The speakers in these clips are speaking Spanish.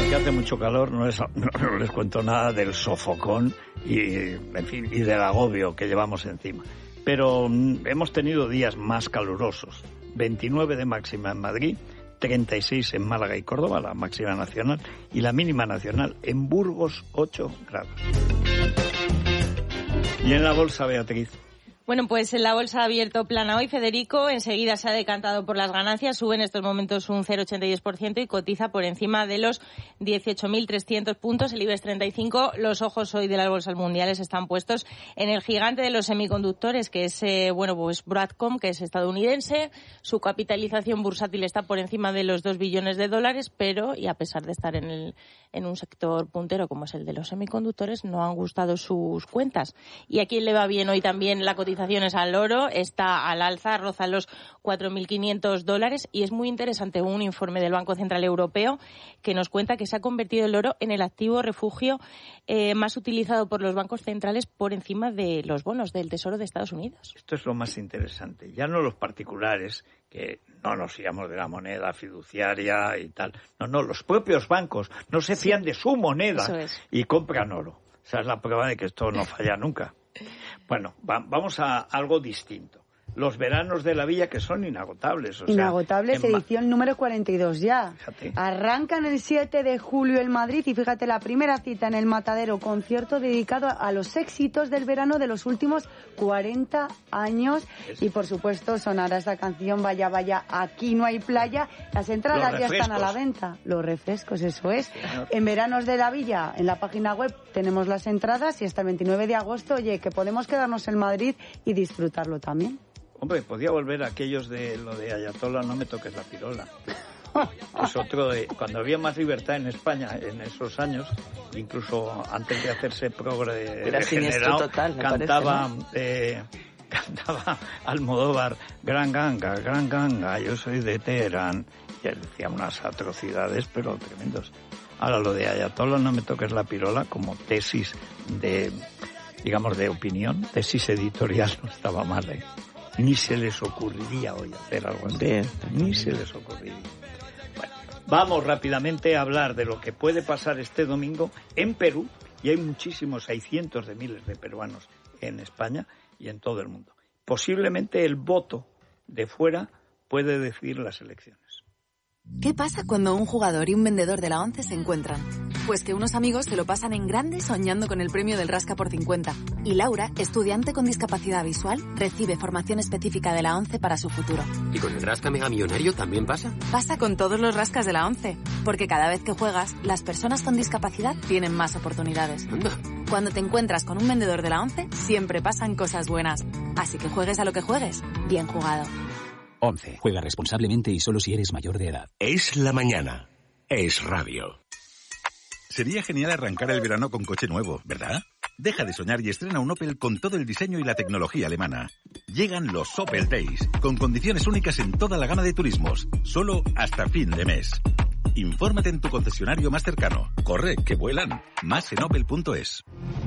que hace mucho calor, no les cuento nada del sofocón y del agobio que llevamos encima. Pero hemos tenido días más calurosos. 29 de máxima en Madrid, 36 en Málaga y Córdoba, la máxima nacional, y la mínima nacional en Burgos, 8 grados. Y en la bolsa, Beatriz. Bueno, pues en la bolsa ha abierto plana hoy, Federico. Enseguida se ha decantado por las ganancias. Sube en estos momentos un 0,82% y cotiza por encima de los 18.300 puntos. El IBEX 35, los ojos hoy de las bolsas mundiales están puestos en el gigante de los semiconductores, que es, pues Broadcom, que es estadounidense. Su capitalización bursátil está por encima de los $2 billones, pero, y a pesar de estar en un sector puntero como es el de los semiconductores, no han gustado sus cuentas. ¿Y a quién le va bien hoy también la cotización? Al oro, está al alza, roza los $4.500 y es muy interesante un informe del Banco Central Europeo que nos cuenta que se ha convertido el oro en el activo refugio más utilizado por los bancos centrales por encima de los bonos del Tesoro de Estados Unidos. Esto es lo más interesante. Ya no los particulares, que no nos fiamos de la moneda fiduciaria y tal. No, los propios bancos no se fían de su moneda y compran oro. Esa es la prueba de que esto no falla nunca. Bueno, vamos a algo distinto. Los veranos de la Villa, que son inagotables. Inagotables, edición número 42 ya. Fíjate. Arrancan el 7 de julio en Madrid y fíjate, la primera cita en el Matadero, concierto dedicado a los éxitos del verano de los últimos 40 años. Y por supuesto sonará esta canción, Vaya, vaya, aquí no hay playa. Las entradas ya están a la venta. Los refrescos, eso es. Señor. En Veranos de la Villa, en la página web tenemos las entradas y hasta el 29 de agosto, oye, que podemos quedarnos en Madrid y disfrutarlo también. Hombre, podía volver a aquellos de lo de Ayatollah, no me toques la pirola. Es otro de... Cuando había más libertad en España en esos años, incluso antes de hacerse progre degenerado, total, cantaba, ¿no? Cantaba Almodóvar, gran ganga, yo soy de Teherán. Y él decía unas atrocidades, pero tremendos. Ahora, lo de Ayatollah, no me toques la pirola, como tesis de, digamos, de opinión, tesis editorial, no estaba mal, ¿eh? Ni se les ocurriría hoy hacer algo así. Ni se les ocurriría. Bueno, vamos rápidamente a hablar de lo que puede pasar este domingo en Perú, y hay muchísimos, hay cientos de miles de peruanos en España y en todo el mundo. Posiblemente el voto de fuera puede decidir las elecciones. ¿Qué pasa cuando un jugador y un vendedor de la ONCE se encuentran? Pues que unos amigos se lo pasan en grande soñando con el premio del Rasca por 50. Y Laura, estudiante con discapacidad visual, recibe formación específica de la ONCE para su futuro. ¿Y con el Rasca Mega Millonario también pasa? Pasa con todos los rascas de la ONCE. Porque cada vez que juegas, las personas con discapacidad tienen más oportunidades. Anda. Cuando te encuentras con un vendedor de la ONCE, siempre pasan cosas buenas. Así que juegues a lo que juegues, bien jugado. 11. Juega responsablemente y solo si eres mayor de edad. Es la mañana. Es radio. Sería genial arrancar el verano con coche nuevo, ¿verdad? Deja de soñar y estrena un Opel con todo el diseño y la tecnología alemana. Llegan los Opel Days, con condiciones únicas en toda la gama de turismos, solo hasta fin de mes. Infórmate en tu concesionario más cercano. Corre, que vuelan. Más en opel.es.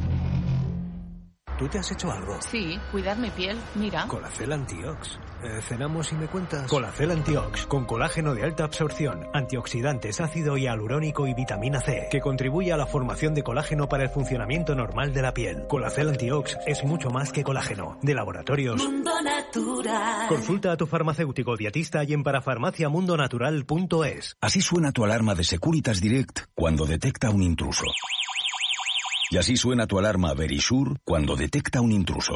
¿Tú te has hecho algo? Sí, cuidar mi piel, mira. Colacel Antiox. Cenamos y me cuentas. Colacel Antiox, con colágeno de alta absorción, antioxidantes, ácido hialurónico y vitamina C, que contribuye a la formación de colágeno para el funcionamiento normal de la piel. Colacel Antiox es mucho más que colágeno. De Laboratorios Mundo Natural. Consulta a tu farmacéutico dietista y en parafarmaciamundonatural.es. Así suena tu alarma de Securitas Direct cuando detecta un intruso. Y así suena tu alarma Verisure cuando detecta un intruso.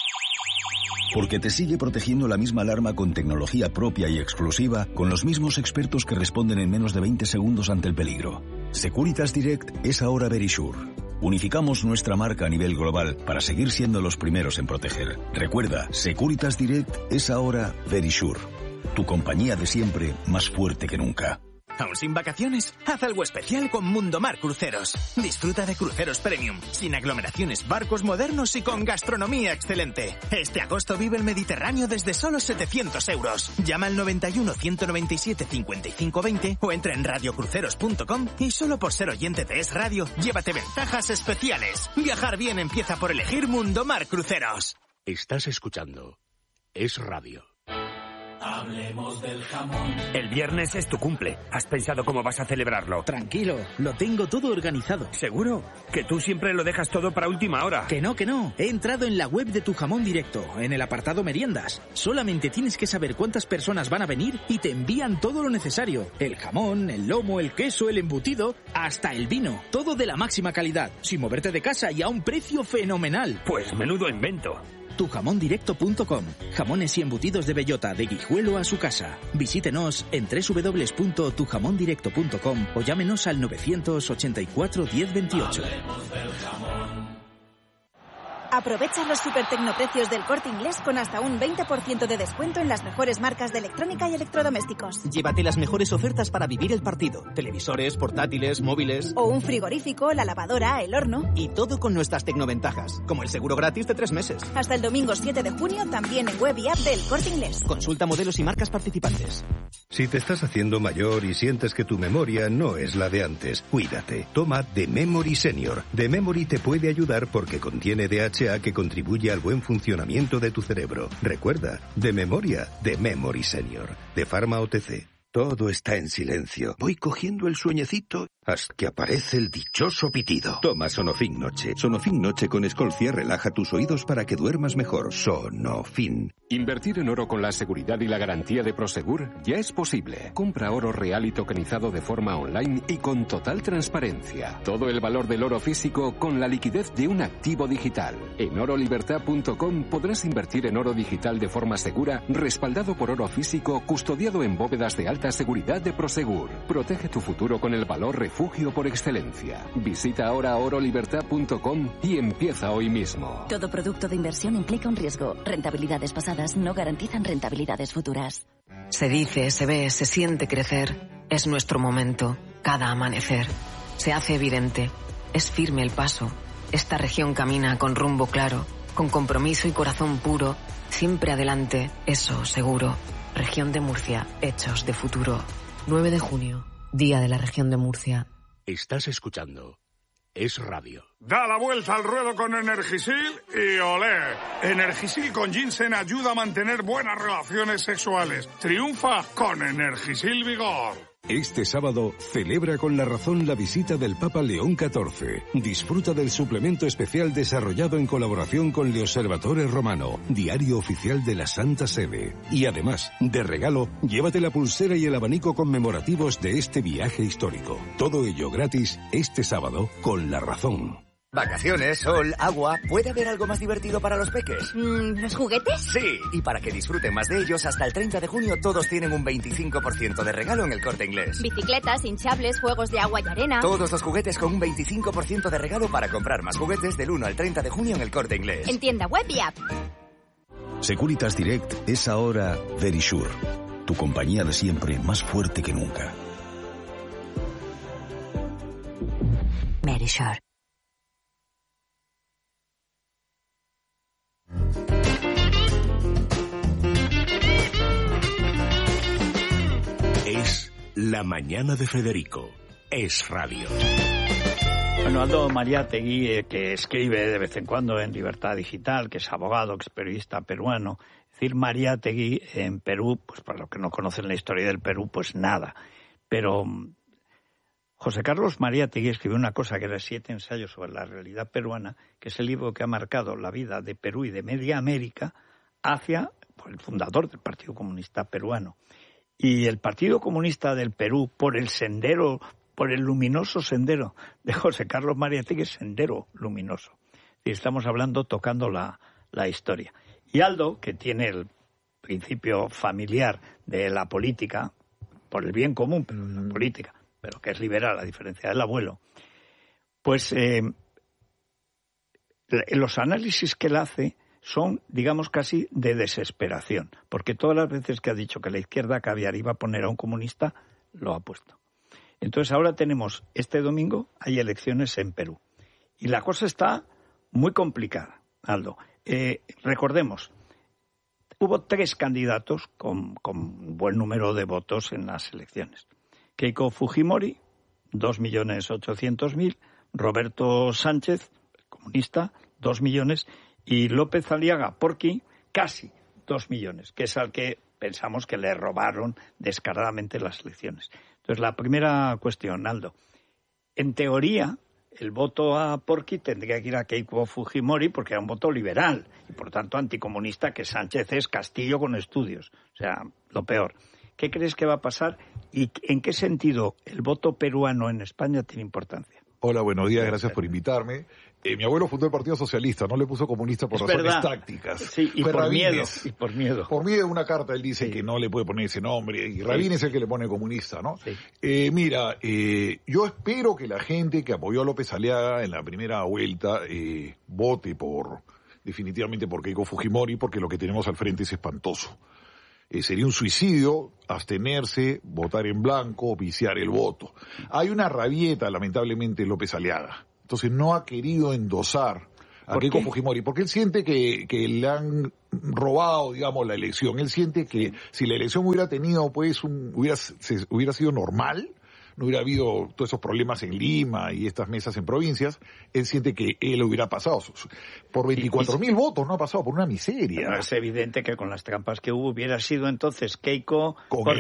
Porque te sigue protegiendo la misma alarma con tecnología propia y exclusiva, con los mismos expertos que responden en menos de 20 segundos ante el peligro. Securitas Direct es ahora Verisure. Unificamos nuestra marca a nivel global para seguir siendo los primeros en proteger. Recuerda, Securitas Direct es ahora Verisure. Tu compañía de siempre, más fuerte que nunca. ¿Aún sin vacaciones? Haz algo especial con Mundomar Cruceros. Disfruta de cruceros premium, sin aglomeraciones, barcos modernos y con gastronomía excelente. Este agosto vive el Mediterráneo desde solo 700 euros. Llama al 91 197 55 20 o entra en radiocruceros.com y solo por ser oyente de Es Radio, llévate ventajas especiales. Viajar bien empieza por elegir Mundomar Cruceros. Estás escuchando Es Radio. Hablemos del jamón. El viernes es tu cumple. ¿Has pensado cómo vas a celebrarlo? Tranquilo, lo tengo todo organizado. ¿Seguro? Que tú siempre lo dejas todo para última hora. Que no. He entrado en la web de Tu Jamón Directo, en el apartado meriendas. Solamente tienes que saber cuántas personas van a venir y te envían todo lo necesario. El jamón, el lomo, el queso, el embutido, hasta el vino. Todo de la máxima calidad, sin moverte de casa y a un precio fenomenal. Pues menudo invento. Tujamondirecto.com. Jamones y embutidos de bellota, de Guijuelo a su casa. Visítenos en www.tujamondirecto.com o llámenos al 984 1028. Aprovecha los super tecnoprecios del Corte Inglés con hasta un 20% de descuento en las mejores marcas de electrónica y electrodomésticos. Llévate las mejores ofertas para vivir el partido. Televisores, portátiles, móviles... O un frigorífico, la lavadora, el horno... Y todo con nuestras tecnoventajas, como el seguro gratis de 3 meses. Hasta el domingo 7 de junio, también en web y app del Corte Inglés. Consulta modelos y marcas participantes. Si te estás haciendo mayor y sientes que tu memoria no es la de antes, cuídate. Toma The Memory Senior. The Memory te puede ayudar porque contiene DHA que contribuye al buen funcionamiento de tu cerebro. Recuerda, de memoria, The Memory Senior, de Pharma OTC. Todo está en silencio. Voy cogiendo el sueñecito hasta que aparece el dichoso pitido. Toma Sonofin Noche. Sonofin Noche con Escolcia relaja tus oídos para que duermas mejor. Sonofin. Invertir en oro con la seguridad y la garantía de Prosegur ya es posible. Compra oro real y tokenizado de forma online y con total transparencia. Todo el valor del oro físico con la liquidez de un activo digital. En orolibertad.com podrás invertir en oro digital de forma segura, respaldado por oro físico, custodiado en bóvedas de alta seguridad de Prosegur. Protege tu futuro con el valor refugio por excelencia. Visita ahora orolibertad.com y empieza hoy mismo. Todo producto de inversión implica un riesgo. Rentabilidades pasadas no garantizan rentabilidades futuras. Se dice, se ve, se siente crecer. Es nuestro momento. Cada amanecer. Se hace evidente. Es firme el paso. Esta región camina con rumbo claro, con compromiso y corazón puro. Siempre adelante, eso seguro. Región de Murcia, hechos de futuro. 9 de junio, Día de la Región de Murcia. Estás escuchando Es Radio. Da la vuelta al ruedo con Energisil y olé. Energisil con ginseng ayuda a mantener buenas relaciones sexuales. Triunfa con Energisil Vigor. Este sábado celebra con La Razón la visita del Papa León XIV. Disfruta del suplemento especial desarrollado en colaboración con Le Osservatore Romano, diario oficial de la Santa Sede. Y además, de regalo, llévate la pulsera y el abanico conmemorativos de este viaje histórico. Todo ello gratis este sábado con La Razón. Vacaciones, sol, agua... ¿Puede haber algo más divertido para los peques? ¿Los juguetes? Sí, y para que disfruten más de ellos, hasta el 30 de junio todos tienen un 25% de regalo en el Corte Inglés. Bicicletas, hinchables, juegos de agua y arena... Todos los juguetes con un 25% de regalo para comprar más juguetes del 1 al 30 de junio en el Corte Inglés. En tienda web y app. Securitas Direct es ahora Verisure, tu compañía de siempre más fuerte que nunca. Verisure. Es La Mañana de Federico. Es Radio. Bueno, Aldo Mariátegui, que escribe de vez en cuando en Libertad Digital, que es abogado, que es periodista peruano. Es decir, Mariátegui en Perú, pues para los que no conocen la historia del Perú, pues nada. Pero José Carlos Mariátegui escribió una cosa que era 7 ensayos sobre la realidad peruana, que es el libro que ha marcado la vida de Perú y de media América hacia el fundador del Partido Comunista Peruano. Y el Partido Comunista del Perú, por el sendero, por el luminoso sendero de José Carlos Mariátegui, sendero luminoso. Y estamos hablando, tocando la historia. Y Aldo, que tiene el principio familiar de la política, por el bien común, pero la política, pero que es liberal, a diferencia del abuelo, pues los análisis que él hace son, digamos, casi de desesperación, porque todas las veces que ha dicho que la izquierda caviar iba a poner a un comunista, lo ha puesto. Entonces ahora tenemos, este domingo, hay elecciones en Perú, y la cosa está muy complicada, Aldo. Recordemos, hubo 3 candidatos con buen número de votos en las elecciones. Keiko Fujimori, 2.800.000, Roberto Sánchez, comunista, 2 millones, y López Aliaga Porqui, casi 2 millones, que es al que pensamos que le robaron descaradamente las elecciones. Entonces, la primera cuestión, Aldo. En teoría, el voto a Porky tendría que ir a Keiko Fujimori porque era un voto liberal y, por tanto, anticomunista, que Sánchez es Castillo con estudios. O sea, lo peor. ¿Qué crees que va a pasar y en qué sentido el voto peruano en España tiene importancia? Hola, buenos días, gracias por invitarme. Mi abuelo fundó el Partido Socialista, no le puso comunista por razones tácticas. Sí, y por miedo. Por miedo a una carta, él dice que no le puede poner ese nombre, y Rabin es el que le pone comunista, ¿no? Sí. Yo espero que la gente que apoyó a López Aliaga en la primera vuelta vote definitivamente por Keiko Fujimori, porque lo que tenemos al frente es espantoso. Sería un suicidio abstenerse, votar en blanco, viciar el voto. Hay una rabieta, lamentablemente, en López Aliaga. Entonces no ha querido endosar a Keiko Fujimori, porque él siente que le han robado, digamos, la elección. Él siente que si la elección hubiera tenido, pues, hubiera sido normal, no hubiera habido todos esos problemas en Lima y estas mesas en provincias, él siente que él hubiera pasado. Por 24.000 votos no ha pasado, por una miseria. Pero es evidente que con las trampas que hubiera sido entonces Keiko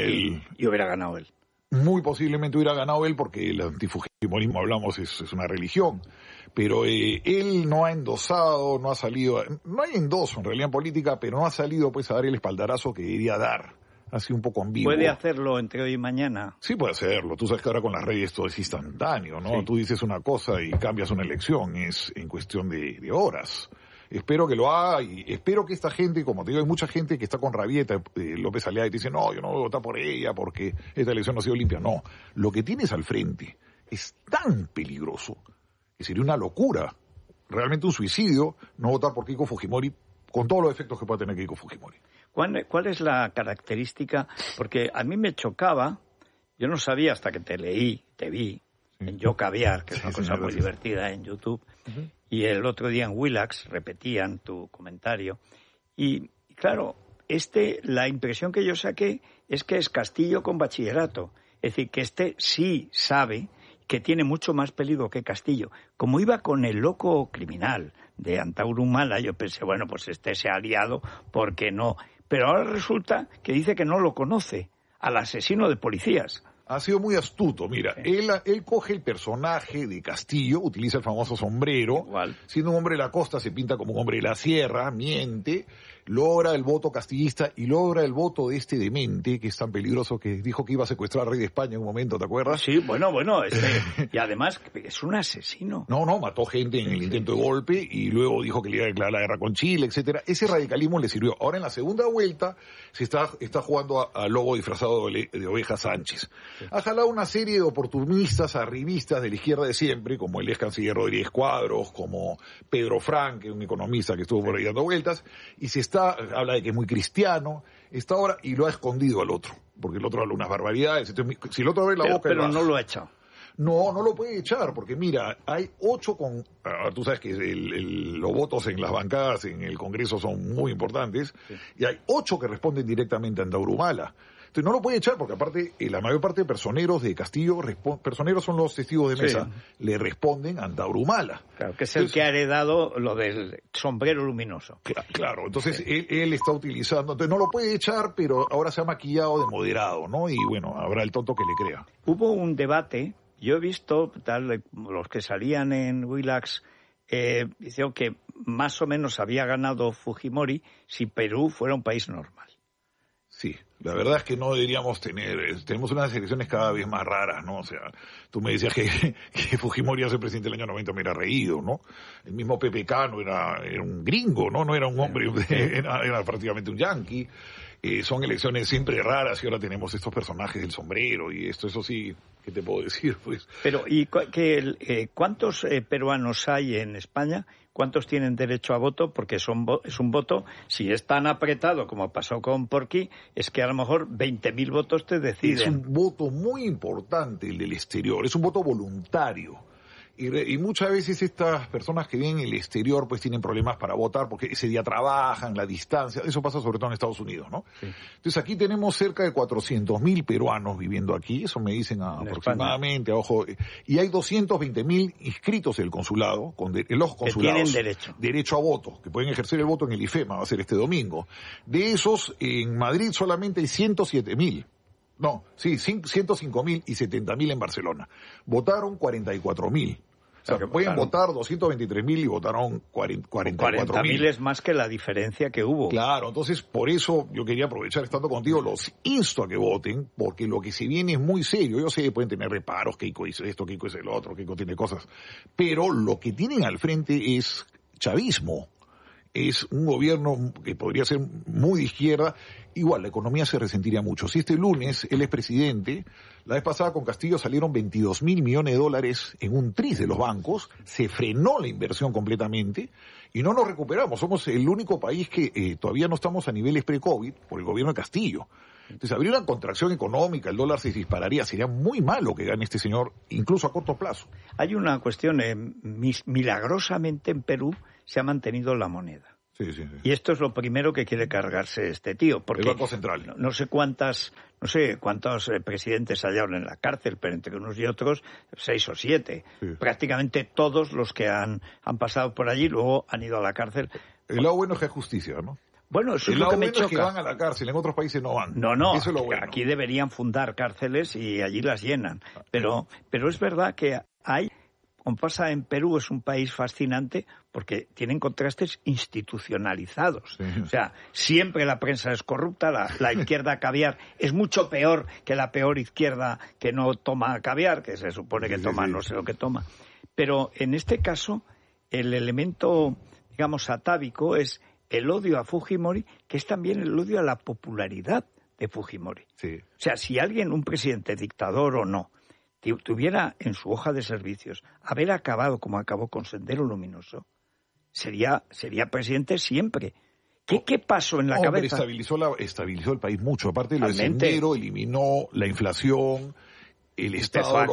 y hubiera ganado él. Muy posiblemente hubiera ganado él porque el antifujimorismo, hablamos, es una religión. Pero él no ha endosado, no ha salido, no hay endoso en realidad en política, pero no ha salido pues a dar el espaldarazo que debería dar. Ha sido un poco ambiguo. ¿Puede hacerlo entre hoy y mañana? Sí, puede hacerlo. Tú sabes que ahora con las redes todo es instantáneo, ¿no? Sí. Tú dices una cosa y cambias una elección, es en cuestión de horas. Espero que lo haga y espero que esta gente, como te digo, hay mucha gente que está con rabieta, López Aliaga, y te dice, no, yo no voy a votar por ella porque esta elección no ha sido limpia. No, lo que tienes al frente es tan peligroso que sería una locura, realmente un suicidio, no votar por Keiko Fujimori con todos los efectos que pueda tener Keiko Fujimori. ¿Cuál es la característica? Porque a mí me chocaba, yo no sabía hasta que te vi en Yo Caviar, que es una cosa muy divertida en YouTube, y el otro día en Willax repetían tu comentario. Y claro, la impresión que yo saqué es que es Castillo con bachillerato. Es decir, que sí sabe que tiene mucho más peligro que Castillo. Como iba con el loco criminal de Antauro Humala, yo pensé, bueno, pues se ha aliado porque no. Pero ahora resulta que dice que no lo conoce, al asesino de policías. Ha sido muy astuto, mira, él coge el personaje de Castillo, utiliza el famoso sombrero, siendo un hombre de la costa se pinta como un hombre de la sierra, miente, logra el voto castillista y logra el voto de este demente, que es tan peligroso que dijo que iba a secuestrar al rey de España en un momento, ¿te acuerdas? Sí, bueno, y además es un asesino. No, mató gente en el intento de golpe y luego dijo que le iba a declarar la guerra con Chile, etcétera. Ese radicalismo le sirvió. Ahora en la segunda vuelta se está jugando al lobo disfrazado de Oveja Sánchez. Ha jalado una serie de oportunistas, arribistas de la izquierda de siempre, como el ex canciller Rodríguez Cuadros, como Pedro Frank, un economista que estuvo por ahí dando vueltas, y habla de que es muy cristiano, está ahora, y lo ha escondido al otro, porque el otro habla unas barbaridades. Entonces, si el otro abre la boca... Pero no lo ha echado. No lo puede echar, porque mira, hay 8 tú sabes que los votos en las bancadas en el Congreso son muy importantes, y hay 8 que responden directamente a Antauro Humala. Entonces no lo puede echar porque aparte la mayor parte de personeros de Castillo, personeros son los testigos de mesa, le responden a Antauro Humala. Claro, que es el que ha heredado lo del sombrero luminoso. Claro, entonces él está utilizando, entonces no lo puede echar, pero ahora se ha maquillado de moderado, ¿no? Y bueno, habrá el tonto que le crea. Hubo un debate, yo he visto, los que salían en Willax, dijeron que más o menos había ganado Fujimori si Perú fuera un país normal. Sí, la verdad es que no deberíamos tenemos unas elecciones cada vez más raras, ¿no? O sea, tú me decías que Fujimori hace presidente del año 90 me hubiera reído, ¿no? El mismo Pepe Cano era un gringo, ¿no? No era un hombre, era prácticamente un yanqui. Son elecciones siempre raras y ahora tenemos estos personajes del sombrero y eso sí, ¿qué te puedo decir? Pues. Pero, ¿cuántos peruanos hay en España? ¿Cuántos tienen derecho a voto? Porque es un voto, si es tan apretado como pasó con Porky, es que a lo mejor 20.000 votos te deciden. Es un voto muy importante el del exterior, es un voto voluntario. Y muchas veces estas personas que viven en el exterior pues tienen problemas para votar porque ese día trabajan, la distancia, eso pasa sobre todo en Estados Unidos, ¿no? Sí. Entonces aquí tenemos cerca de 400.000 peruanos viviendo aquí, eso me dicen aproximadamente, ojo, y hay 220.000 inscritos en el consulado, en los consulados. Que tienen derecho a voto, que pueden ejercer el voto en el IFEMA, va a ser este domingo. De esos, en Madrid solamente hay 107.000. No, sí, 105.000 y 70.000 en Barcelona. Votaron 44.000. O sea, que pueden votar 223.000 y votaron 44.000. 40.000 es más que la diferencia que hubo. Claro, entonces por eso yo quería aprovechar estando contigo, los insto a que voten, porque lo que se viene es muy serio. Yo sé que pueden tener reparos, Keiko dice esto, Keiko dice lo otro, Keiko tiene cosas, pero lo que tienen al frente es chavismo. Es un gobierno que podría ser muy de izquierda. Igual, la economía se resentiría mucho. Si este lunes él es presidente, la vez pasada con Castillo salieron 22.000 millones de dólares en un tris de los bancos, se frenó la inversión completamente y no nos recuperamos. Somos el único país que todavía no estamos a niveles pre-COVID por el gobierno de Castillo. Entonces, habría una contracción económica, el dólar se dispararía, sería muy malo que gane este señor, incluso a corto plazo. Hay una cuestión, milagrosamente en Perú se ha mantenido la moneda. Sí. Y esto es lo primero que quiere cargarse este tío, porque el Banco Central. No sé cuántos presidentes hallaron en la cárcel, pero entre unos y otros 6 o 7. Sí. Prácticamente todos los que han pasado por allí luego han ido a la cárcel. El lado bueno es que hay justicia, ¿no? Bueno, eso es lo que me choca. Es que van a la cárcel, en otros países no van. No, eso es lo bueno. Aquí deberían fundar cárceles y allí las llenan. Pero es verdad que hay, como pasa en Perú, es un país fascinante porque tienen contrastes institucionalizados. Sí. O sea, siempre la prensa es corrupta, la izquierda caviar es mucho peor que la peor izquierda que no toma caviar, que se supone que toma no sé lo que toma. Pero en este caso, el elemento, digamos, atávico es el odio a Fujimori, que es también el odio a la popularidad de Fujimori. Sí. O sea, si alguien, un presidente dictador o no, tuviera en su hoja de servicios haber acabado como acabó con Sendero Luminoso, sería presidente siempre. ¿Qué pasó en la cabeza? Estabilizó el país mucho. Aparte de lo de Sendero, eliminó la inflación, el Estado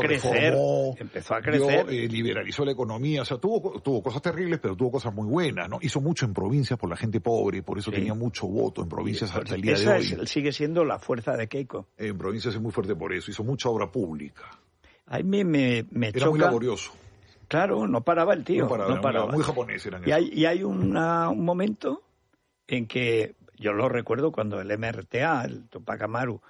empezó a crecer. Liberalizó la economía, o sea, tuvo cosas terribles, pero tuvo cosas muy buenas, ¿no? Hizo mucho en provincias por la gente pobre, por eso tenía mucho voto en provincias hasta el día de hoy. Sigue siendo la fuerza de Keiko. En provincias es muy fuerte por eso, hizo mucha obra pública. A mí me Era choca. muy laborioso. Claro, no paraba el tío. No paraba. Muy japonés eran eso. Y hay un momento en que, yo lo recuerdo cuando el MRTA, el Tupac Amaru,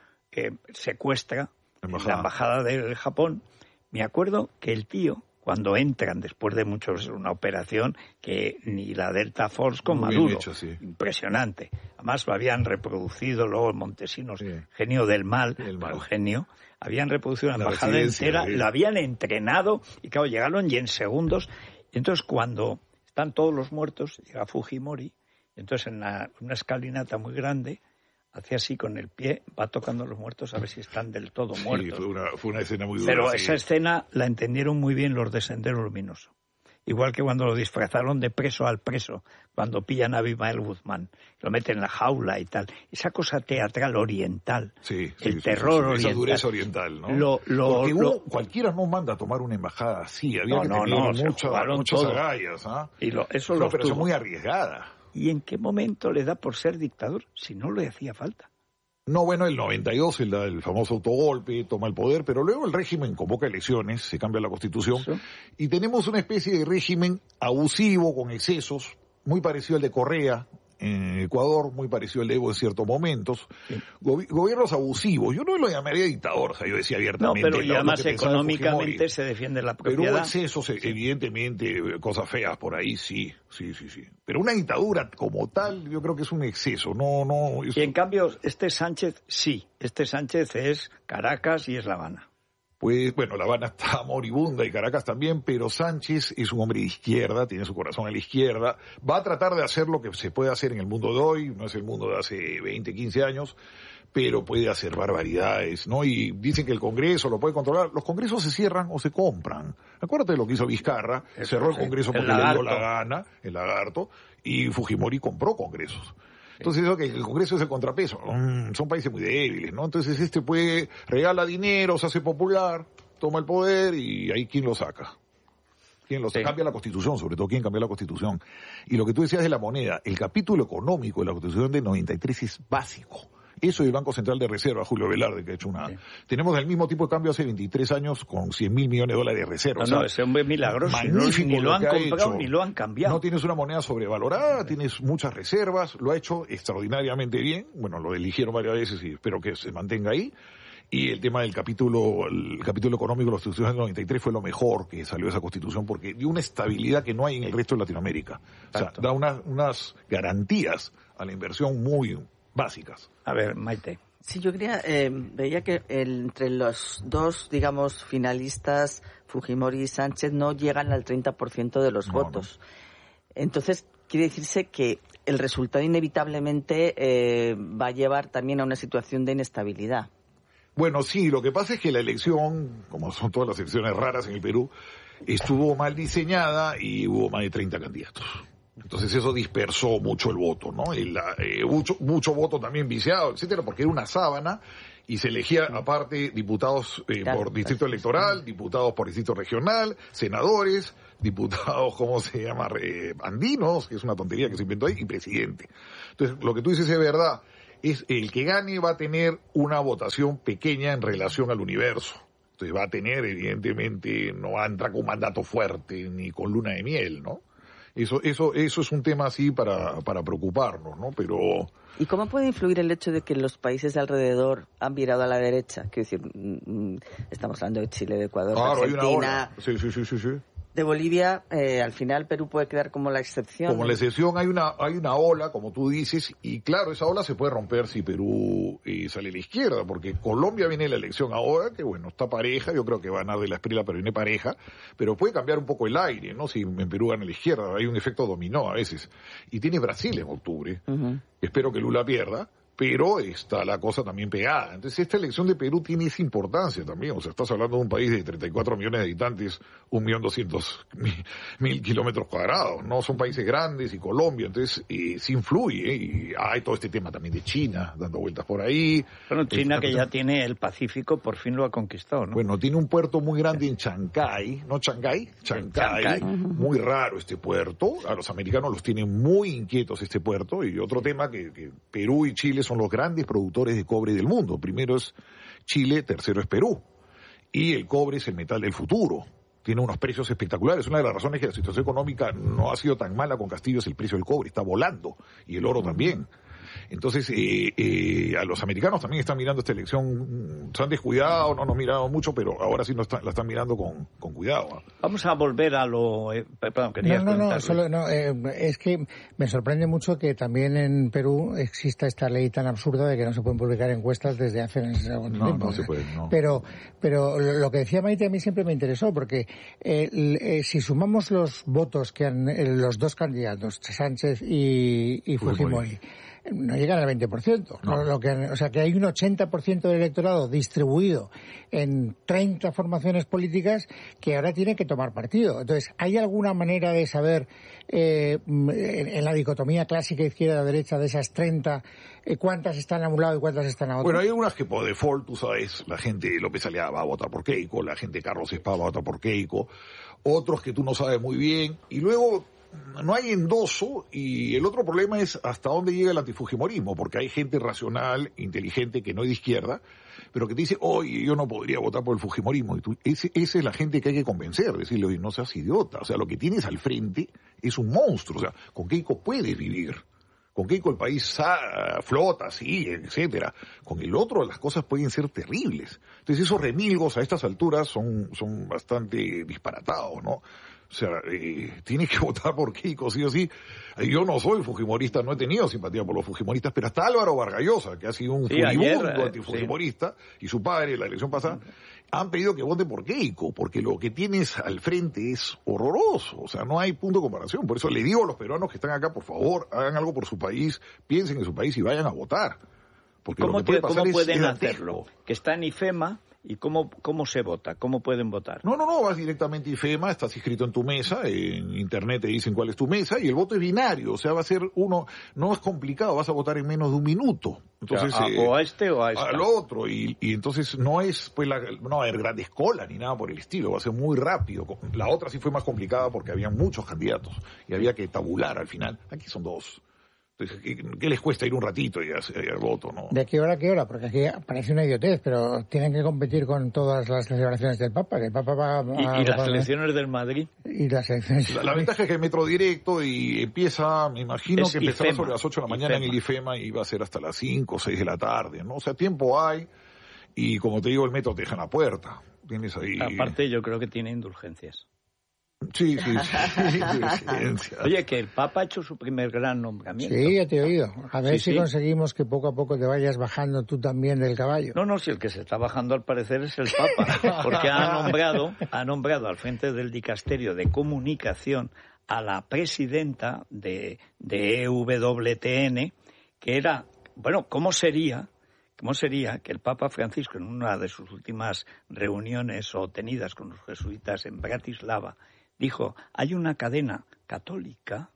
secuestra la embajada del Japón. Me acuerdo que el tío, cuando entran después de una operación que ni la Delta Force con Maduro, hecho, sí. Impresionante. Además lo habían reproducido luego Montesinos, genio del mal, pero genio. Habían reproducido una embajada entera, la habían entrenado y claro, llegaron y en segundos. Y entonces cuando están todos los muertos, llega Fujimori, y entonces en una escalinata muy grande, hace así con el pie, va tocando a los muertos a ver si están del todo muertos. Fue una escena muy dura. Pero esa escena la entendieron muy bien los de Sendero Luminoso. Igual que cuando lo disfrazaron de preso al preso, cuando pillan a Abimael Guzmán, lo meten en la jaula y tal. Esa cosa teatral oriental, el terror oriental. Esa dureza oriental, ¿no? Porque cualquiera no manda a tomar una embajada así, había que tener muchas agallas, ¿ah? Eso es una operación muy arriesgada. ¿Y en qué momento le da por ser dictador si no le hacía falta? No, bueno, el 92, el famoso autogolpe, toma el poder, pero luego el régimen convoca elecciones, se cambia la constitución, y tenemos una especie de régimen abusivo, con excesos, muy parecido al de Correa en Ecuador, muy parecido al de Evo en ciertos momentos. Gobiernos abusivos, yo no lo llamaría dictador, o sea, yo decía abiertamente. No, pero y además económicamente se defiende la propiedad. Pero hubo excesos, evidentemente, cosas feas por ahí, sí. Pero una dictadura como tal, yo creo que es un exceso, no. Y en cambio, este Sánchez es Caracas y es La Habana. Pues, bueno, La Habana está moribunda y Caracas también, pero Sánchez es un hombre de izquierda, tiene su corazón a la izquierda, va a tratar de hacer lo que se puede hacer en el mundo de hoy, no es el mundo de hace 20, 15 años, pero puede hacer barbaridades, ¿no? Y dicen que el Congreso lo puede controlar. Los Congresos se cierran o se compran. Acuérdate de lo que hizo Vizcarra, cerró el Congreso porque le dio la gana, el lagarto, y Fujimori compró Congresos. Entonces, que el Congreso es el contrapeso. Son países muy débiles, ¿no? Entonces, regala dinero, se hace popular, toma el poder y ahí ¿quién lo saca? Cambia la Constitución, sobre todo quién cambia la Constitución. Y lo que tú decías de la moneda, el capítulo económico de la Constitución de 93 es básico. Eso y el Banco Central de Reserva, Julio Velarde, que ha hecho una... Sí. Tenemos el mismo tipo de cambio hace 23 años con $100.000 millones de reservas. No, ese hombre es milagroso. Magnífico, ni lo han comprado ni lo han cambiado. No tienes una moneda sobrevalorada, tienes muchas reservas, lo ha hecho extraordinariamente bien. Bueno, lo eligieron varias veces y espero que se mantenga ahí. Y el tema del capítulo económico de la Constitución del 93 fue lo mejor que salió de esa Constitución porque dio una estabilidad que no hay en el resto de Latinoamérica. Exacto. O sea, da unas garantías a la inversión muy básicas. A ver, Maite. Sí, yo veía que entre los dos, digamos, finalistas, Fujimori y Sánchez, no llegan al 30% de los votos. No. Entonces, quiere decirse que el resultado inevitablemente va a llevar también a una situación de inestabilidad. Bueno, sí, lo que pasa es que la elección, como son todas las elecciones raras en el Perú, estuvo mal diseñada y hubo más de 30 candidatos. Entonces eso dispersó mucho el voto, ¿no? Mucho voto también viciado, etcétera, porque era una sábana y se elegía aparte diputados por distrito electoral, diputados por distrito regional, senadores, diputados, ¿cómo se llama? Andinos, que es una tontería que se inventó ahí, y presidente. Entonces, lo que tú dices es verdad. Es el que gane va a tener una votación pequeña en relación al universo. Entonces va a tener, evidentemente, no va a entrar con un mandato fuerte ni con luna de miel, ¿no? Eso es un tema así para preocuparnos, ¿no? Pero... ¿Y cómo puede influir el hecho de que los países de alrededor han virado a la derecha? Quiero decir, estamos hablando de Chile, de Ecuador, de Argentina... Hay una ola. Sí. De Bolivia, al final Perú puede quedar como la excepción. Como la excepción hay una ola, como tú dices, y claro, esa ola se puede romper si Perú sale a la izquierda, porque Colombia viene la elección ahora, que bueno, está pareja, yo creo que va a ganar de la Espriella, pero viene pareja, pero puede cambiar un poco el aire, ¿no? Si en Perú gana a la izquierda, hay un efecto dominó a veces. Y tiene Brasil en octubre, espero que Lula pierda, pero está la cosa también pegada. Entonces esta elección de Perú tiene esa importancia también. O sea, estás hablando de un país de 34 millones de habitantes, 1.200.000 kilómetros cuadrados, ¿no? Son países grandes y Colombia, entonces sí influye. Y hay todo este tema también de China, dando vueltas por ahí. Bueno, China que ya tiene el Pacífico, por fin lo ha conquistado, ¿no? Bueno, tiene un puerto muy grande en Chancay, ¿no? Chancay. Muy raro este puerto. A los americanos los tienen muy inquietos este puerto. Y otro tema que Perú y Chile son los grandes productores de cobre del mundo. Primero es Chile, tercero es Perú. Y el cobre es el metal del futuro. Tiene unos precios espectaculares. Una de las razones que la situación económica no ha sido tan mala con Castillo es el precio del cobre. Está volando. Y el oro también. Entonces, a los americanos también están mirando esta elección, se han descuidado, no nos miraron mucho, pero ahora sí la están mirando con cuidado. Vamos a volver a lo... Perdón, es que me sorprende mucho que también en Perú exista esta ley tan absurda de que no se pueden publicar encuestas desde hace tiempo. No se puede, no. Pero lo que decía Maite a mí siempre me interesó, porque si sumamos los votos que han los dos candidatos, Sánchez y Fujimori, no llegan al 20%. No. O sea, que hay un 80% del electorado distribuido en 30 formaciones políticas que ahora tienen que tomar partido. Entonces, ¿hay alguna manera de saber, en la dicotomía clásica izquierda-derecha de esas 30, cuántas están a un lado y cuántas están a otro? Bueno, hay algunas que por default, tú sabes, la gente López Aliaga va a votar por Keiko, la gente Carlos Espada va a votar por Keiko, otros que tú no sabes muy bien, y luego... no hay endoso, y el otro problema es hasta dónde llega el antifujimorismo, porque hay gente racional, inteligente, que no es de izquierda, pero que te dice, oye, yo no podría votar por el fujimorismo. Y esa es la gente que hay que convencer, decirle, oye, no seas idiota. O sea, lo que tienes al frente es un monstruo. O sea, con Keiko puedes vivir. Con Keiko el país flota, sí, etcétera. Con el otro las cosas pueden ser terribles. Entonces esos remilgos a estas alturas son bastante disparatados, ¿no? O sea, tienes que votar por Keiko, sí o sí. Yo no soy fujimorista, no he tenido simpatía por los fujimoristas, pero hasta Álvaro Vargas Llosa, que ha sido un furibundo antifujimorista, y su padre, en la elección pasada, han pedido que vote por Keiko, porque lo que tienes al frente es horroroso. O sea, no hay punto de comparación. Por eso le digo a los peruanos que están acá, por favor, hagan algo por su país, piensen en su país y vayan a votar. Porque ¿Cómo pueden hacerlo? Que está en IFEMA ¿Y cómo se vota? ¿Cómo pueden votar? No, vas directamente a IFEMA, estás inscrito en tu mesa, en internet te dicen cuál es tu mesa, y el voto es binario, o sea, va a ser uno, no es complicado, vas a votar en menos de un minuto. Entonces, o a este o a este. Al otro, y entonces no es, pues, no va a haber grandes colas ni nada por el estilo, va a ser muy rápido. La otra sí fue más complicada porque había muchos candidatos, y había que tabular al final. Aquí son 2. Entonces, ¿qué les cuesta ir un ratito y hacer el voto, no? ¿De qué hora a qué hora? Porque aquí parece una idiotez, pero tienen que competir con todas las celebraciones del Papa. El Papa va ¿Y las elecciones del Madrid? Y las elecciones. La ventaja es que hay metro directo y empieza, me imagino que empezará sobre las 8 de la mañana en el IFEMA y va a ser hasta las 5 o 6 de la tarde, ¿no? O sea, tiempo hay y, como te digo, el metro te deja en la puerta. Tienes ahí... Aparte, yo creo que tiene indulgencias. Sí. Oye, que el Papa ha hecho su primer gran nombramiento. Sí, ya te he oído. A ver si conseguimos que poco a poco te vayas bajando tú también del caballo. No, si el que se está bajando al parecer es el Papa, porque ha nombrado al frente del dicasterio de comunicación a la presidenta de EWTN, que era, bueno, ¿cómo sería que el Papa Francisco, en una de sus últimas reuniones o tenidas con los jesuitas en Bratislava, dijo, hay una cadena católica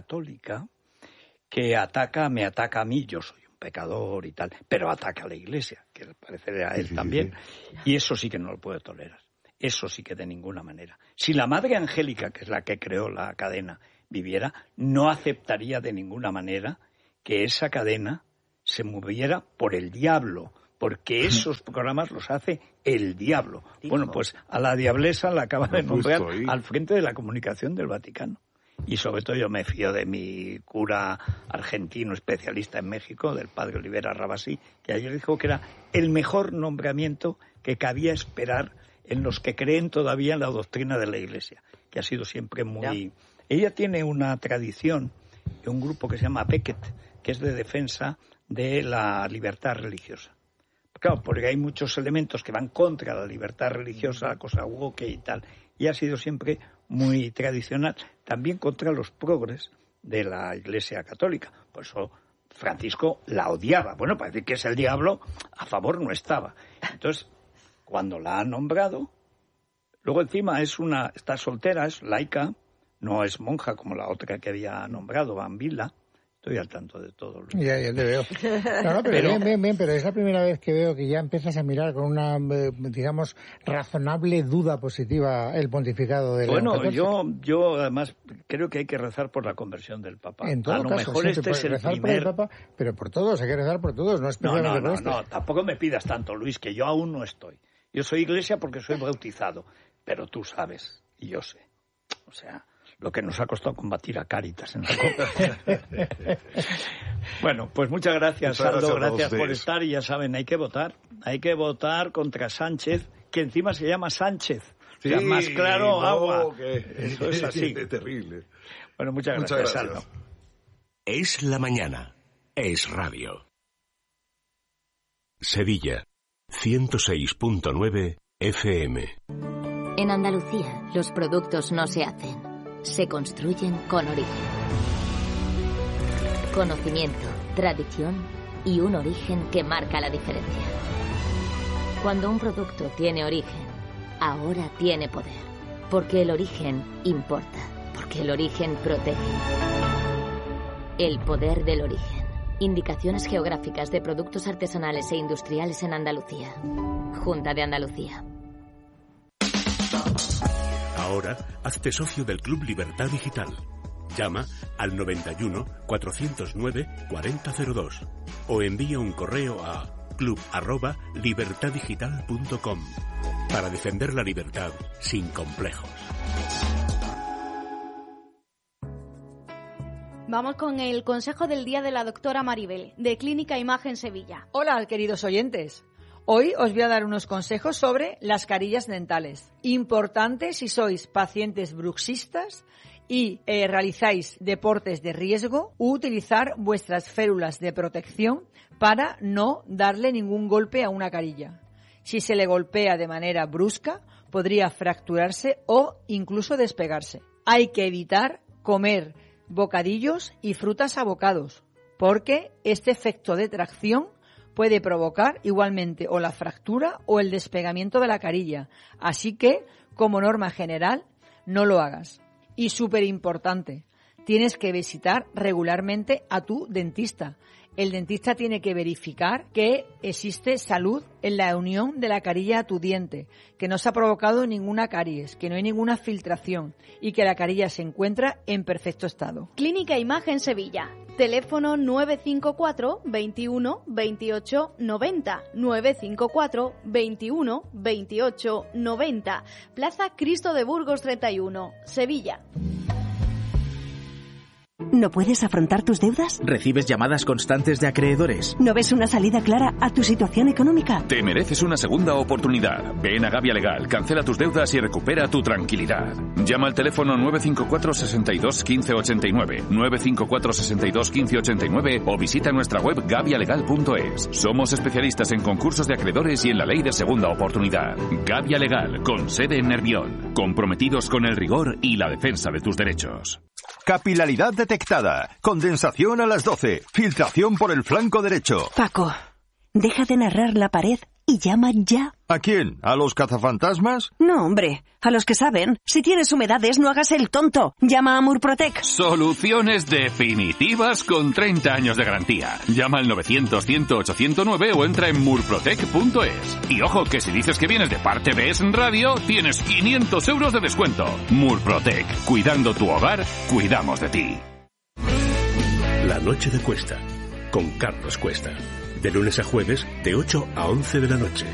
que me ataca a mí, yo soy un pecador y tal, pero ataca a la Iglesia, que al parecer a él también, y eso sí que no lo puede tolerar, eso sí que de ninguna manera. Si la Madre Angélica, que es la que creó la cadena, viviera, no aceptaría de ninguna manera que esa cadena se moviera por el diablo, porque esos programas los hace el diablo. Bueno, pues a la diablesa la acaba de nombrar al frente de la comunicación del Vaticano. Y sobre todo yo me fío de mi cura argentino especialista en México, del padre Olivera Rabasí, que ayer dijo que era el mejor nombramiento que cabía esperar en los que creen todavía en la doctrina de la Iglesia, que ha sido siempre muy... Ella tiene una tradición, un grupo que se llama Becket, que es de defensa de la libertad religiosa. Claro, porque hay muchos elementos que van contra la libertad religiosa, la cosa woke y tal, y ha sido siempre muy tradicional, también contra los progres de la Iglesia Católica. Por eso Francisco la odiaba. Bueno, para decir que es el diablo, a favor no estaba. Entonces, cuando la ha nombrado, luego encima está soltera, es laica, no es monja como la otra que había nombrado, Bambila. Estoy al tanto de todo. Ya te veo. No, pero bien, pero es la primera vez que veo que ya empiezas a mirar con una, digamos, razonable duda positiva el pontificado de León XIV. Bueno, yo además creo que hay que rezar por la conversión del Papa. En todo caso, mejor este es el rezar por el Papa, pero por todos, hay que rezar por todos, no especialmente por este. No, tampoco me pidas tanto, Luis, que yo aún no estoy. Yo soy iglesia porque soy bautizado, pero tú sabes, y yo sé. O sea, lo que nos ha costado combatir a Cáritas en la Copa. Bueno, pues muchas gracias, Saldo, gracias por estar, y ya saben, hay que votar contra Sánchez, que encima se llama Sánchez. Sí, o sea, más claro, agua. Eso es así. Es terrible. Bueno, muchas gracias, Saldo. Es la mañana. Es radio. Sevilla, 106.9 FM. En Andalucía, los productos no se hacen, se construyen con origen. Conocimiento, tradición y un origen que marca la diferencia. Cuando un producto tiene origen, ahora tiene poder. Porque el origen importa. Porque el origen protege. El poder del origen. Indicaciones geográficas de productos artesanales e industriales en Andalucía. Junta de Andalucía. Ahora, hazte socio del Club Libertad Digital. Llama al 91 409 4002 o envía un correo a club@libertaddigital.com para defender la libertad sin complejos. Vamos con el consejo del día de la doctora Maribel, de Clínica Imagen Sevilla. Hola, queridos oyentes. Hoy os voy a dar unos consejos sobre las carillas dentales. Importante si sois pacientes bruxistas y realizáis deportes de riesgo, utilizar vuestras férulas de protección para no darle ningún golpe a una carilla. Si se le golpea de manera brusca, podría fracturarse o incluso despegarse. Hay que evitar comer bocadillos y frutas a bocados, porque este efecto de tracción puede provocar igualmente o la fractura o el despegamiento de la carilla. Así que, como norma general, no lo hagas. Y súper importante, tienes que visitar regularmente a tu dentista. El dentista tiene que verificar que existe salud en la unión de la carilla a tu diente, que no se ha provocado ninguna caries, que no hay ninguna filtración y que la carilla se encuentra en perfecto estado. Clínica Imagen Sevilla. Teléfono 954 21 28 90. 954 21 28 90. Plaza Cristo de Burgos 31, Sevilla. ¿No puedes afrontar tus deudas? ¿Recibes llamadas constantes de acreedores? ¿No ves una salida clara a tu situación económica? Te mereces una segunda oportunidad. Ven a Gavia Legal, cancela tus deudas y recupera tu tranquilidad. Llama al teléfono 954 62 15 89, 954 62 15 89 o visita nuestra web gavialegal.es. Somos especialistas en concursos de acreedores y en la ley de segunda oportunidad. Gavia Legal, con sede en Nervión. Comprometidos con el rigor y la defensa de tus derechos. Capilaridad detectada. Condensación a las 12. Filtración por el flanco derecho. Paco, deja de narrar la pared y llama ya. ¿A quién? ¿A los cazafantasmas? No, hombre, a los que saben. Si tienes humedades, no hagas el tonto. Llama a Murprotec. Soluciones definitivas con 30 años de garantía. Llama al 900-108-109 o entra en murprotec.es. Y ojo, que si dices que vienes de parte de Es Radio, tienes 500 euros de descuento. Murprotec. Cuidando tu hogar, cuidamos de ti. La noche de Cuesta, con Carlos Cuesta. De lunes a jueves, de 8 a 11 de la noche.